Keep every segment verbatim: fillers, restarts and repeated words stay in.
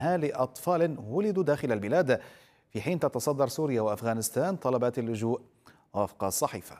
لأطفال ولدوا داخل البلاد، في حين تتصدر سوريا وأفغانستان طلبات اللجوء وفق الصحيفة.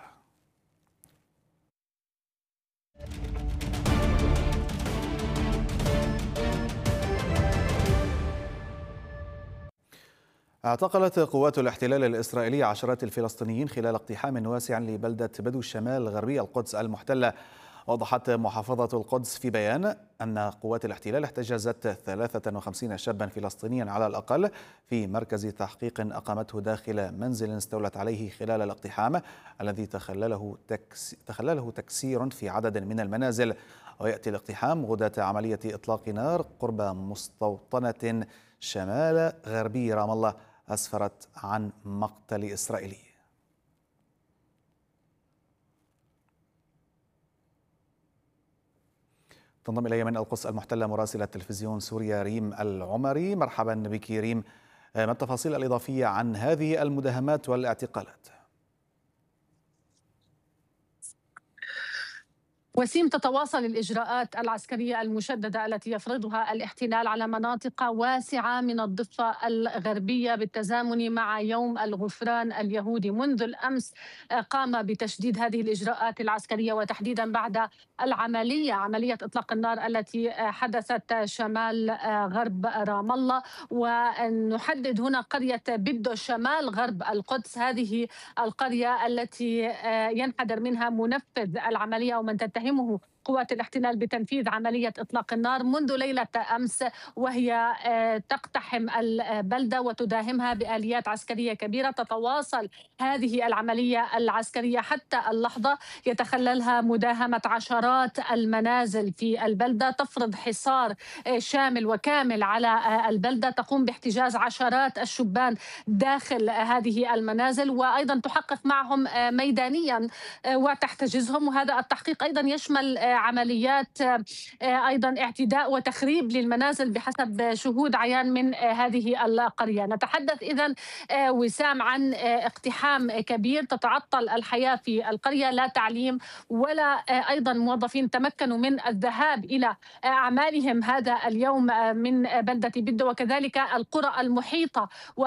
اعتقلت قوات الاحتلال الإسرائيلي عشرات الفلسطينيين خلال اقتحام واسع لبلدة بدو الشمال الغربية القدس المحتلة. وضحت محافظة القدس في بيان أن قوات الاحتلال احتجزت ثلاثة وخمسين شابا فلسطينيا على الأقل في مركز تحقيق أقامته داخل منزل استولت عليه خلال الاقتحام الذي تخلله, تكس... تخلله تكسير في عدد من المنازل. ويأتي الاقتحام غداة عملية إطلاق نار قرب مستوطنة شمال غربي رام الله أسفرت عن مقتل إسرائيلي. تنضم إلي من القدس المحتلة مراسلة تلفزيون سوريا ريم العمري. مرحبا بك ريم، ما التفاصيل الإضافية عن هذه المداهمات والاعتقالات؟ وسيم، تتواصل الإجراءات العسكرية المشددة التي يفرضها الاحتلال على مناطق واسعة من الضفة الغربية بالتزامن مع يوم الغفران اليهودي. منذ الأمس قام بتشديد هذه الإجراءات العسكرية، وتحديدا بعد العملية عملية إطلاق النار التي حدثت شمال غرب رام الله. ونحدد هنا قرية بدو شمال غرب القدس، هذه القرية التي ينحدر منها منفذ العملية ومن تتهم قوات الاحتلال بتنفيذ عملية إطلاق النار منذ ليلة أمس، وهي تقتحم البلدة وتداهمها بآليات عسكرية كبيرة. تتواصل هذه العملية العسكرية حتى اللحظة، يتخللها مداهمة عشرات المنازل في البلدة، تفرض حصار شامل وكامل على البلدة، تقوم باحتجاز عشرات الشبان داخل هذه المنازل، وأيضا تحقق معهم ميدانيا وتحتجزهم. وهذا التحقيق أيضا يشمل عمليات أيضا اعتداء وتخريب للمنازل بحسب شهود عيان من هذه القرية. نتحدث إذن وسام عن اقتحام كبير، تتعطل الحياة في القرية، لا تعليم ولا أيضا موظفين تمكنوا من الذهاب إلى أعمالهم هذا اليوم من بلدة بدو، وكذلك القرى المحيطة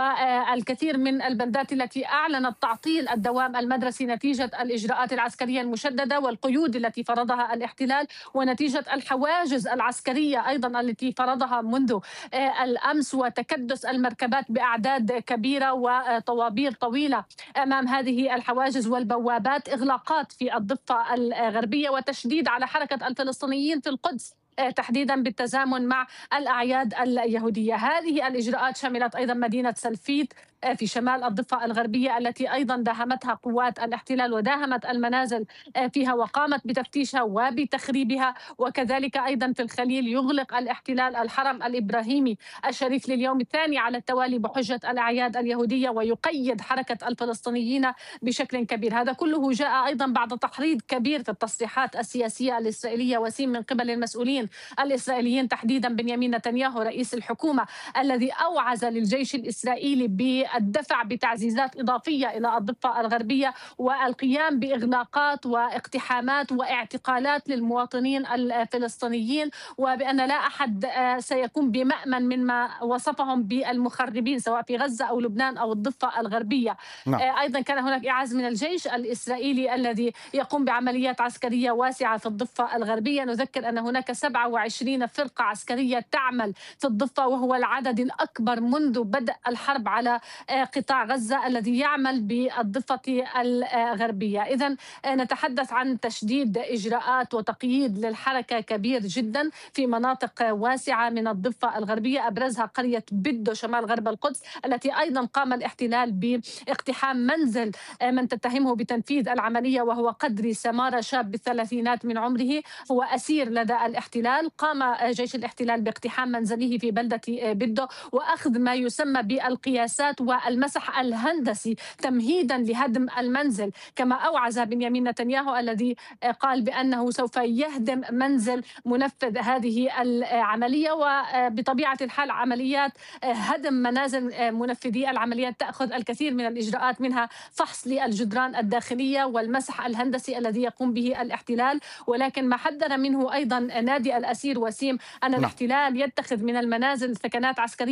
والكثير من البلدات التي أعلنت تعطيل الدوام المدرسي نتيجة الإجراءات العسكرية المشددة والقيود التي فرضها الاحتلال، ونتيجة الحواجز العسكرية أيضا التي فرضها منذ الأمس، وتكدس المركبات بأعداد كبيرة وطوابير طويلة أمام هذه الحواجز والبوابات، إغلاقات في الضفة الغربية، وتشديد على حركة الفلسطينيين في القدس تحديدا بالتزامن مع الأعياد اليهودية. هذه الإجراءات شملت أيضا مدينة سلفيت في شمال الضفة الغربية التي أيضا داهمتها قوات الاحتلال وداهمت المنازل فيها وقامت بتفتيشها وبتخريبها. وكذلك أيضا في الخليل يغلق الاحتلال الحرم الإبراهيمي الشريف لليوم الثاني على التوالي بحجة الأعياد اليهودية، ويقيد حركة الفلسطينيين بشكل كبير. هذا كله جاء أيضا بعد تحريض كبير في التصريحات السياسية الإسرائيلية وسيم من قبل المسؤولين الإسرائيليين، تحديدا بنيامين نتنياهو رئيس الحكومة، الذي أوعز للجيش الإسرائيلي بالدفع بتعزيزات إضافية إلى الضفة الغربية والقيام بإغلاقات واقتحامات واعتقالات للمواطنين الفلسطينيين، وبأن لا أحد سيكون بمأمن مما وصفهم بالمخربين سواء في غزة أو لبنان أو الضفة الغربية. نعم. أيضا كان هناك إعاز من الجيش الإسرائيلي الذي يقوم بعمليات عسكرية واسعة في الضفة الغربية. نذكر أن هناك سبعة وعشرين فرقة عسكرية تعمل في الضفة، وهو العدد الأكبر منذ بدء الحرب على قطاع غزة الذي يعمل بالضفة الغربية. إذن نتحدث عن تشديد إجراءات وتقييد للحركة كبير جدا في مناطق واسعة من الضفة الغربية، أبرزها قرية بدو شمال غرب القدس التي أيضا قام الاحتلال باقتحام منزل من تتهمه بتنفيذ العملية، وهو قدري سمارة، شاب بالثلاثينات من عمره، هو أسير لدى الاحتلال. قام جيش الاحتلال باقتحام منزله في بلدة بدو وأخذ ما يسمى بالقياسات والمسح الهندسي تمهيدا لهدم المنزل، كما أوعز بنيامين نتنياهو الذي قال بأنه سوف يهدم منزل منفذ هذه العملية. وبطبيعة الحال عمليات هدم منازل منفذي العمليات تأخذ الكثير من الإجراءات، منها فحص للجدران الداخلية والمسح الهندسي الذي يقوم به الاحتلال. ولكن ما حذر منه أيضا نادي الأسير وسيم أن الاحتلال يتخذ من المنازل ثكنات عسكرية